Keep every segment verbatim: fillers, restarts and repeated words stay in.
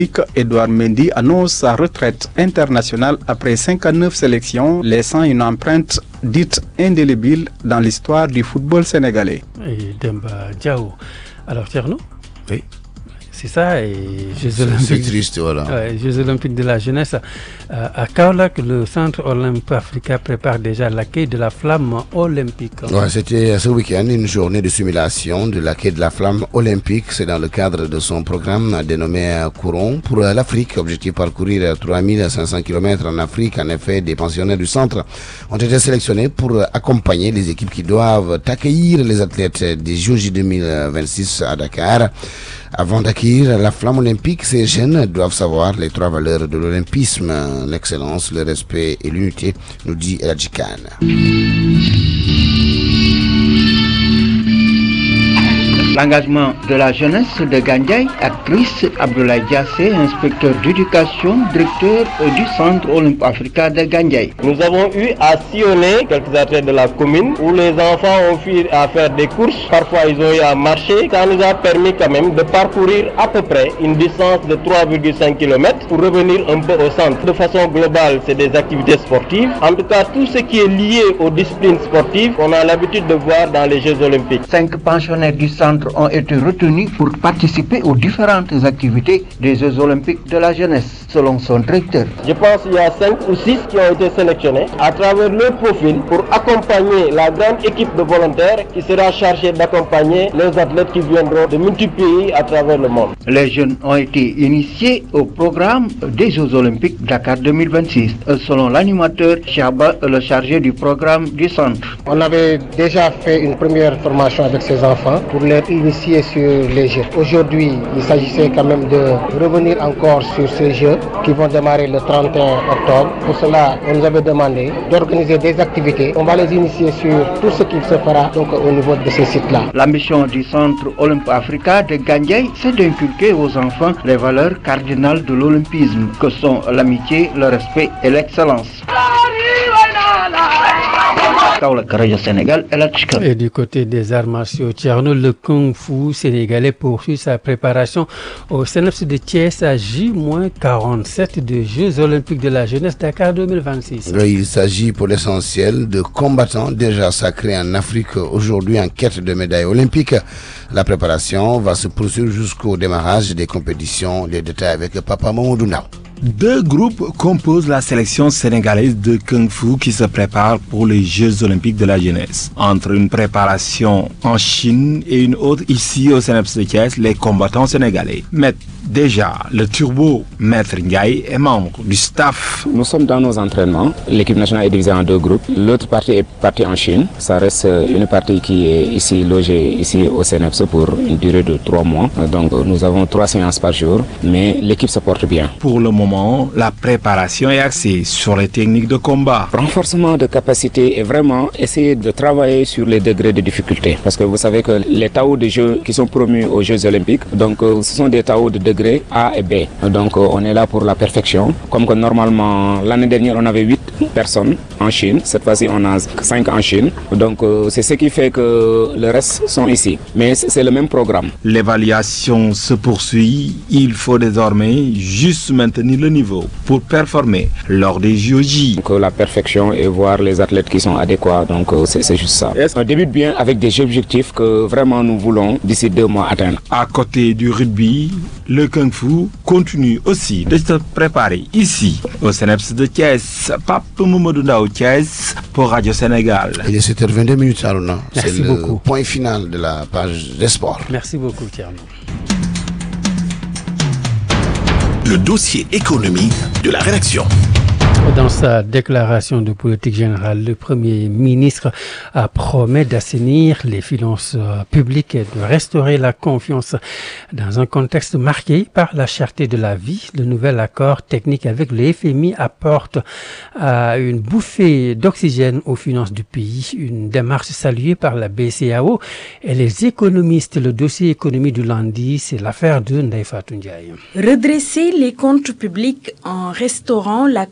Edouard Mendy annonce sa retraite internationale après cinquante-neuf sélections, laissant une empreinte dite indélébile dans l'histoire du football sénégalais. Et Demba Diaw. Alors Thierno ? Oui. C'est ça, et Jeux Olympiques. C'est triste, voilà. Ouais, Jeux Olympiques de la jeunesse. Euh, à Kaolack, le Centre Olympique Africa prépare déjà l'accueil de la flamme olympique. Ouais, c'était ce week-end une journée de simulation de l'accueil de la flamme olympique. C'est dans le cadre de son programme dénommé Courons pour l'Afrique. Objectif parcourir trois mille cinq cents kilomètres en Afrique. En effet, des pensionnaires du centre ont été sélectionnés pour accompagner les équipes qui doivent accueillir les athlètes des Jeux deux mille vingt-six à Dakar. Avant d'accueillir la flamme olympique, ces jeunes doivent savoir les trois valeurs de l'olympisme, l'excellence, le respect et l'unité, nous dit El Hadji Kane. L'engagement de la jeunesse de Gandiaye, actrice Abdoulaye Diassé, inspecteur d'éducation, directeur du Centre Olympique Africa de Gandiaye. Nous avons eu à sillonner quelques athlètes de la commune où les enfants ont fui à faire des courses. Parfois, ils ont eu à marcher. Ça nous a permis quand même de parcourir à peu près une distance de trois virgule cinq kilomètres pour revenir un peu au centre. De façon globale, c'est des activités sportives. En tout cas, tout ce qui est lié aux disciplines sportives, on a l'habitude de voir dans les Jeux Olympiques. Cinq pensionnaires du centre ont été retenus pour participer aux différentes activités des Jeux Olympiques de la jeunesse, selon son directeur. Je pense qu'il y a cinq ou six qui ont été sélectionnés à travers leur profil pour accompagner la grande équipe de volontaires qui sera chargée d'accompagner les athlètes qui viendront de multiples pays à travers le monde. Les jeunes ont été initiés au programme des Jeux Olympiques Dakar deux mille vingt-six, selon l'animateur Chaba, le chargé du programme du centre. On avait déjà fait une première formation avec ces enfants pour les initier sur les Jeux. Aujourd'hui, il s'agissait quand même de revenir encore sur ces Jeux qui vont démarrer le trente et un octobre. Pour cela, on nous avait demandé d'organiser des activités. On va les initier sur tout ce qu'il se fera donc au niveau de ces sites-là. L'ambition du Centre Olympique Africa de Gandiaye, c'est d'inculquer aux enfants les valeurs cardinales de l'olympisme, que sont l'amitié, le respect et l'excellence. Et du côté des arts martiaux, Thierno, le Kung Fu sénégalais poursuit sa préparation au C N E P S de Thiès à J quarante-sept des Jeux Olympiques de la jeunesse Dakar deux mille vingt-six. Oui, il s'agit pour l'essentiel de combattants déjà sacrés en Afrique, aujourd'hui en quête de médailles olympiques. La préparation va se poursuivre jusqu'au démarrage des compétitions. Les détails avec Papa Mamadou Ndaw. Deux groupes composent la sélection sénégalaise de Kung Fu qui se prépare pour les Jeux Olympiques de la jeunesse. Entre une préparation en Chine et une autre ici au C N E P S de Thiès, les combattants sénégalais mettent déjà le turbo Maître Ndiaye est membre du staff. Nous sommes dans nos entraînements. L'équipe nationale est divisée en deux groupes. L'autre partie est partie en Chine. Ça reste une partie qui est ici logée ici au C N E P S pour une durée de trois mois. Donc nous avons trois séances par jour, mais l'équipe se porte bien. Pour le moment, la préparation est axée sur les techniques de combat. Renforcement de capacité et vraiment essayer de travailler sur les degrés de difficulté. Parce que vous savez que les taos de jeux qui sont promus aux Jeux Olympiques, donc ce sont des taos de degré A et B. Donc on est là pour la perfection. Comme que normalement l'année dernière on avait huit personnes en Chine, cette fois-ci on a cinq en Chine. Donc c'est ce qui fait que le reste sont ici. Mais c'est le même programme. L'évaluation se poursuit. Il faut désormais juste maintenir le niveau pour performer lors des J O J. Donc la perfection et voir les athlètes qui sont adéquats, donc c'est, c'est juste ça. On débute bien avec des objectifs que vraiment nous voulons d'ici deux mois atteindre. À côté du rugby, le Kung Fu continue aussi de se préparer ici au C N E P S de Thiès. Pape Mamadou Ndaw, Thiès pour Radio Sénégal. Il est sept heures vingt-deux minutes, Aruna. Merci c'est beaucoup. Le point final de la page des sports. Merci beaucoup, Thierno. Le dossier économique de la rédaction. Dans sa déclaration de politique générale, le Premier ministre a promis d'assainir les finances publiques et de restaurer la confiance dans un contexte marqué par la cherté de la vie. Le nouvel accord technique avec le F M I apporte euh, une bouffée d'oxygène aux finances du pays, une démarche saluée par la B C A O et les économistes. Le dossier économie du lundi, c'est l'affaire de Ndeye Fatou Ndiaye. Redresser les comptes publics en restaurant la confiance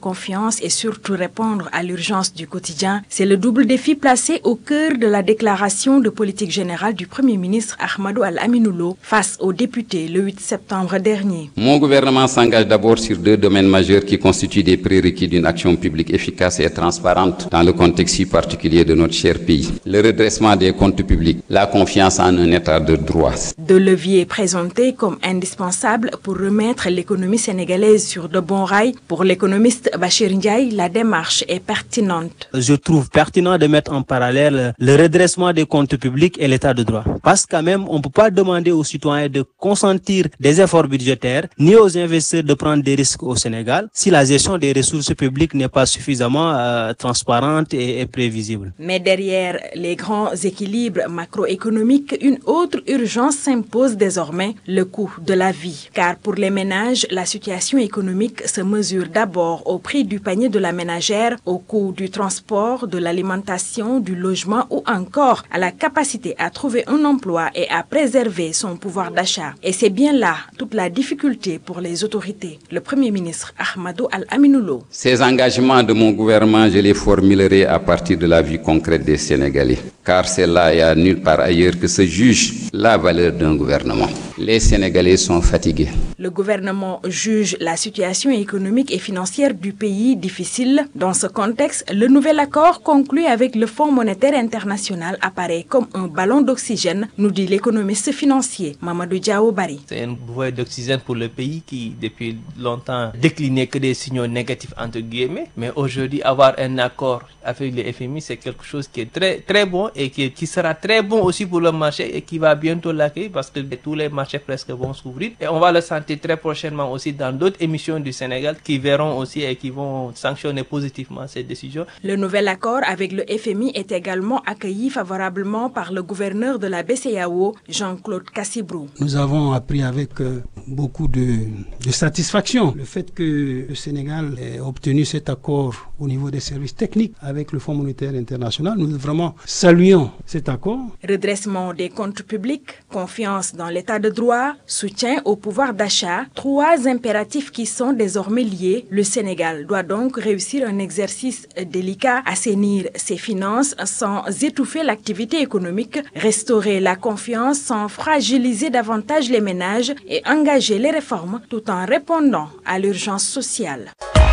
confiance et surtout répondre à l'urgence du quotidien, c'est le double défi placé au cœur de la déclaration de politique générale du Premier ministre Ahmadou Al-Aminou Lo face aux députés le huit septembre dernier. Mon gouvernement s'engage d'abord sur deux domaines majeurs qui constituent des prérequis d'une action publique efficace et transparente dans le contexte si particulier de notre cher pays. Le redressement des comptes publics, la confiance en un état de droit. Deux leviers présentés comme indispensables pour remettre l'économie sénégalaise sur de bons rails. Pour l'économiste Bachir Ndiaye, la démarche est pertinente. Je trouve pertinent de mettre en parallèle le redressement des comptes publics et l'état de droit. Parce que quand même, on ne peut pas demander aux citoyens de consentir des efforts budgétaires, ni aux investisseurs de prendre des risques au Sénégal, si la gestion des ressources publiques n'est pas suffisamment euh, transparente et, et prévisible. Mais derrière les grands équilibres macroéconomiques, une autre urgence s'impose désormais, le coût de la vie. Car pour les ménages, la situation économique se mesure d'abord au prix du panier de la ménagère, au coût du transport, de l'alimentation, du logement ou encore à la capacité à trouver un emploi et à préserver son pouvoir d'achat. Et c'est bien là toute la difficulté pour les autorités. Le Premier ministre Ahmadou Al-Aminou Lo. Ces engagements de mon gouvernement, je les formulerai à partir de la vie concrète des Sénégalais. Car c'est là et à nulle part ailleurs que se juge la valeur d'un gouvernement. Les Sénégalais sont fatigués. Le gouvernement juge la situation économique et financière du pays difficile. Dans ce contexte, le nouvel accord conclu avec le Fonds monétaire international apparaît comme un ballon d'oxygène, nous dit l'économiste financier Mamadou Diao Bari. C'est une bouée d'oxygène pour le pays qui, depuis longtemps, déclinait que des signaux négatifs entre guillemets. Mais aujourd'hui, avoir un accord avec le F M I, c'est quelque chose qui est très, très bon et qui, qui sera très bon aussi pour le marché et qui va bientôt l'accueillir parce que tous les marchés presque vont s'ouvrir. Et on va le sentir très prochainement aussi dans d'autres émissions du Sénégal qui verront aussi et qui vont sanctionner positivement cette décision. Le nouvel accord avec le F M I est également accueilli favorablement par le gouverneur de la B C E A O, Jean-Claude Cassibrou. Nous avons appris avec euh, beaucoup de, de satisfaction le fait que le Sénégal ait obtenu cet accord au niveau des services techniques avec le Fonds monétaire international. Nous vraiment saluons cet accord. Redressement des comptes publics, confiance dans l'état de droit, soutien au pouvoir d'achat, trois impératifs qui sont désormais liés. Le Sénégal doit donc réussir un exercice délicat, assainir ses finances sans étouffer l'activité économique, restaurer la confiance sans fragiliser davantage les ménages et engager les réformes tout en répondant à l'urgence sociale.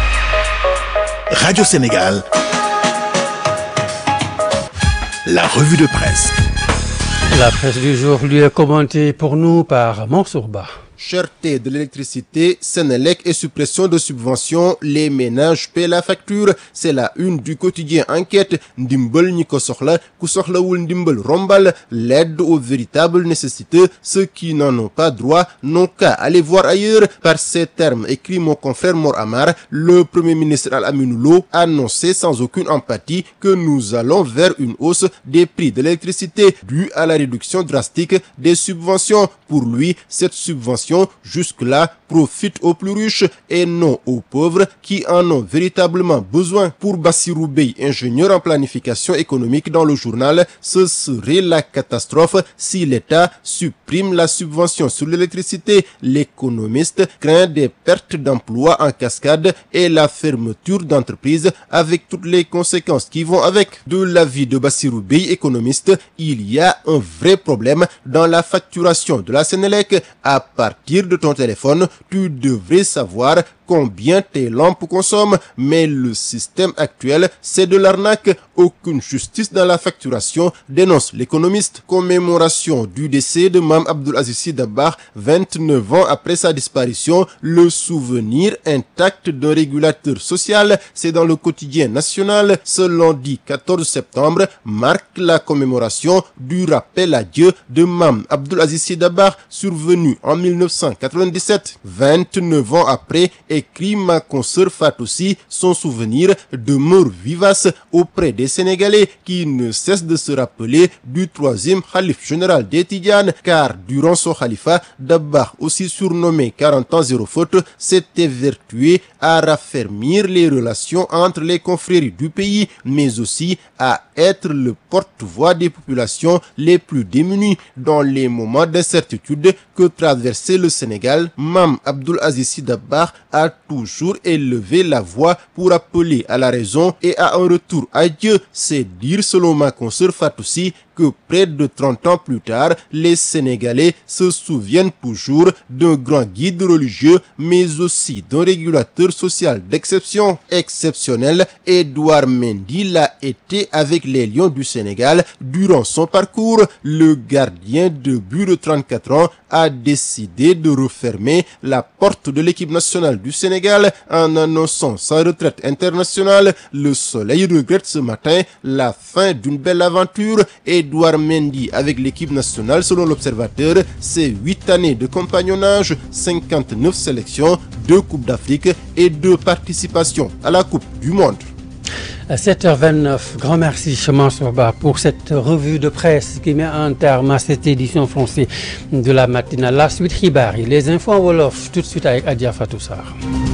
Radio Sénégal, la revue de presse. La presse du jour lui est commentée pour nous par Mansour Ba. Cherté de l'électricité, Sénélec et suppression de subventions, les ménages paient la facture. C'est la une du quotidien Enquête. Ndimbal ñi ko soxla, ku soxlawul ndimbal rombal, l'aide aux véritables nécessités. Ceux qui n'en ont pas droit n'ont qu'à aller voir ailleurs. Par ces termes, écrit mon confrère Mor Amar, le Premier ministre Al-Aminou Lo a annoncé sans aucune empathie que nous allons vers une hausse des prix de l'électricité due à la réduction drastique des subventions. Pour lui, cette subvention jusque-là profite aux plus riches et non aux pauvres qui en ont véritablement besoin. Pour Bassirou Bey, ingénieur en planification économique dans le journal, ce serait la catastrophe si l'État supprime la subvention sur l'électricité. L'économiste craint des pertes d'emplois en cascade et la fermeture d'entreprises avec toutes les conséquences qui vont avec. De l'avis de Bassirou Bey, économiste, il y a un vrai problème dans la facturation de la Sénélec. À partir de ton téléphone, tu devrais savoir combien tes lampes consomment, mais le système actuel, c'est de l'arnaque. Aucune justice dans la facturation, dénonce l'économiste. Commémoration du décès de Mame Abdoul Aziz Sy Dabakh, vingt-neuf ans après sa disparition, le souvenir intact d'un régulateur social, c'est dans le quotidien national. Ce lundi quatorze septembre marque la commémoration du rappel à Dieu de Mame Abdoul Aziz Sy Dabakh, survenu en mille neuf cent quatre-vingt-dix-sept. vingt-neuf ans après, écrit ma consoeur Fatou Sy, son souvenir demeure vivace auprès des Sénégalais qui ne cessent de se rappeler du troisième khalife général des Tidjanes, car durant son khalifa, Dabakh, aussi surnommé quarante ans zéro faute, s'est évertué à raffermir les relations entre les confréries du pays, mais aussi à être le porte-voix des populations les plus démunies dans les moments d'incertitude que traversait le Sénégal. Mame Abdoul Aziz Sy Dabakh a toujours élevé la voix pour appeler à la raison et à un retour à Dieu. C'est dire, selon ma consoeur Fatou Sy, que près de trente ans plus tard, les Sénégalais se souviennent toujours d'un grand guide religieux, mais aussi d'un régulateur social d'exception. Exceptionnel, Edouard Mendy l'a été avec les Lions du Sénégal durant son parcours. Le gardien de but de trente-quatre ans a décidé de refermer la porte de l'équipe nationale du Sénégal en annonçant sa retraite internationale. Le Soleil regrette ce matin la fin d'une belle aventure. Edouard Mendy avec l'équipe nationale, selon l'Observateur, c'est huit années de compagnonnage, cinquante-neuf sélections, deux Coupes d'Afrique et deux participations à la Coupe du Monde. À sept heures vingt-neuf, grand merci Mansour Ba pour cette revue de presse qui met un terme à cette édition française de la matinale. La suite xibaar yi, les infos en wolof tout de suite avec Adja Fatou Sarr.